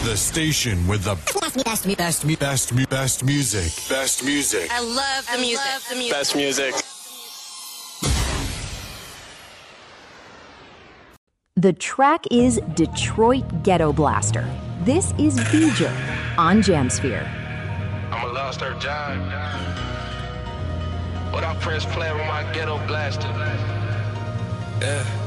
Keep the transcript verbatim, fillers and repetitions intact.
The station with the best, best, best, best, best, best music. Best music. I love the music. Love the music. Best music. The track is Detroit Ghetto Blaster. This is Beeger on Jamsphere. I'm a lost her job. But I press play with my ghetto blaster. Yeah.